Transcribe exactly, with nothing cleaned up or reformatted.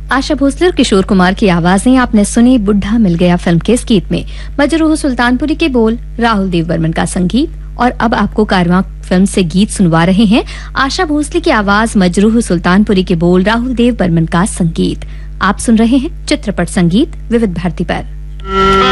आशा भोसले और किशोर कुमार की आवाजें आपने सुनी बुढ़ा मिल गया फिल्म के इस गीत में। मजरूह सुल्तानपुरी के बोल, राहुल देव बर्मन का संगीत। और अब आपको कारवां फिल्म से गीत सुनवा रहे हैं आशा भोसले की आवाज, मजरूह सुल्तानपुरी के बोल, राहुल देव बर्मन का संगीत। आप सुन रहे हैं चित्रपट संगीत विविध भारती पर।